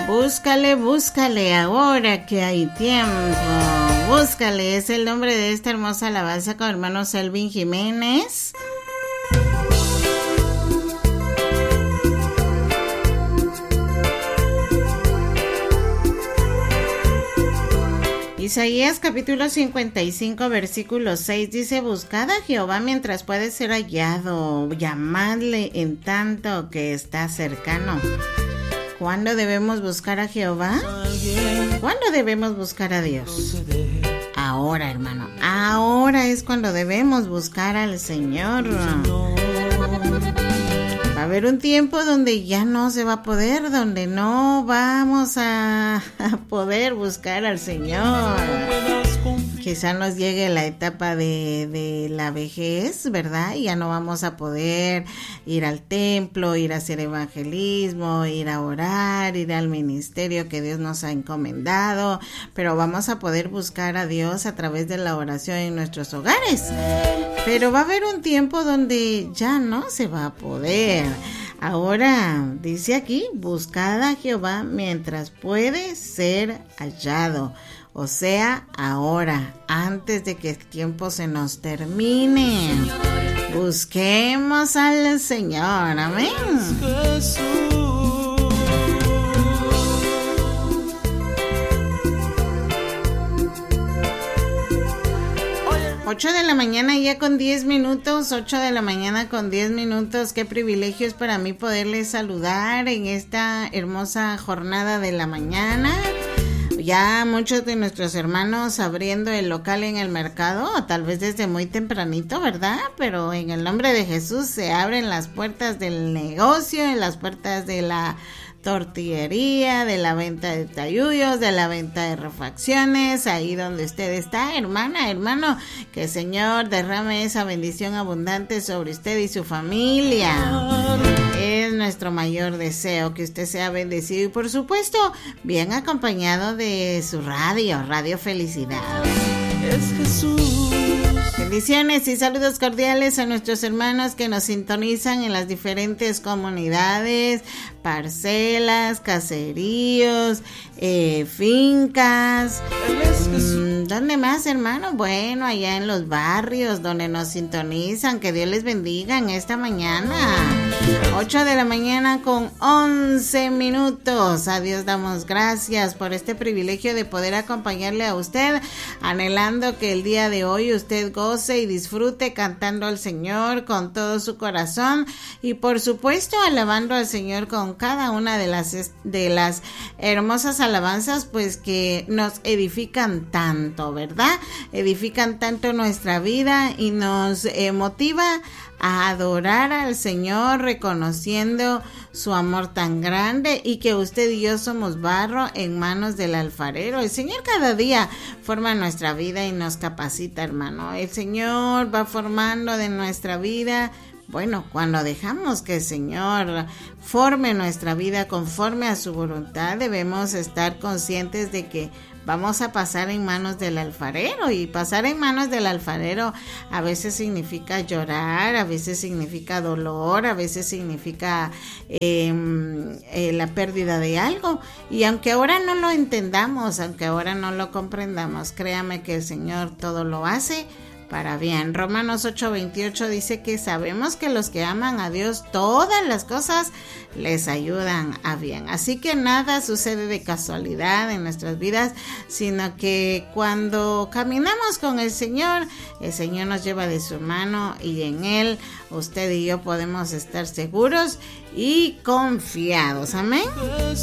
Búscale, búscale, ahora que hay tiempo. Búscale, es el nombre de esta hermosa alabanza con hermano Selvin Jiménez. Isaías capítulo 55 versículo 6 dice: buscad a Jehová mientras puede ser hallado, llamadle en tanto que está cercano. ¿Cuándo debemos buscar a Jehová? ¿Cuándo debemos buscar a Dios? Ahora, hermano, ahora es cuando debemos buscar al Señor. Va a haber un tiempo donde ya no se va a poder, donde no vamos a poder buscar al Señor. Quizá nos llegue la etapa de la vejez, ¿verdad? Y ya no vamos a poder ir al templo, ir a hacer evangelismo, ir a orar, ir al ministerio que Dios nos ha encomendado, pero vamos a poder buscar a Dios a través de la oración en nuestros hogares. Pero va a haber un tiempo donde ya no se va a poder. Ahora, dice aquí, buscad a Jehová mientras puede ser hallado. O sea, ahora, antes de que el tiempo se nos termine. Busquemos al Señor, amén. 8 de la mañana ya con 10 minutos, 8 de la mañana con 10 minutos. Qué privilegio es para mí poderles saludar en esta hermosa jornada de la mañana. Ya muchos de nuestros hermanos abriendo el local en el mercado, o tal vez desde muy tempranito, ¿verdad? Pero en el nombre de Jesús se abren las puertas del negocio, en las puertas de la tortillería, de la venta de tayuyos, de la venta de refacciones, ahí donde usted está, hermana, hermano, que el Señor derrame esa bendición abundante sobre usted y su familia. Es nuestro mayor deseo, que usted sea bendecido y por supuesto bien acompañado de su Radio Felicidad. Es Jesús. Bendiciones y saludos cordiales a nuestros hermanos que nos sintonizan en las diferentes comunidades, parcelas, caseríos, fincas. ¿Dónde más, hermano? Bueno, allá en los barrios donde nos sintonizan. Que Dios les bendiga en esta mañana. 8 de la mañana con 11 minutos. A Dios damos gracias por este privilegio de poder acompañarle a usted, anhelando que el día de hoy usted goce y disfrute cantando al Señor con todo su corazón y por supuesto alabando al Señor con cada una de las hermosas alabanzas, pues que nos edifican tanto, ¿verdad? Edifican tanto nuestra vida y nos motiva a adorar al Señor, reconociendo su amor tan grande y que usted y yo somos barro en manos del alfarero. El Señor cada día forma nuestra vida y nos capacita, hermano. El Señor va formando de nuestra vida. Bueno, cuando dejamos que el Señor forme nuestra vida conforme a su voluntad, debemos estar conscientes de que vamos a pasar en manos del alfarero, y pasar en manos del alfarero a veces significa llorar, a veces significa dolor, a veces significa la pérdida de algo, y aunque ahora no lo entendamos, aunque ahora no lo comprendamos, créame que el Señor todo lo hace para bien. Romanos 8:28 dice que sabemos que los que aman a Dios, todas las cosas les ayudan a bien. Así que nada sucede de casualidad en nuestras vidas, sino que cuando caminamos con el Señor nos lleva de su mano y en Él usted y yo podemos estar seguros y confiados. Amén.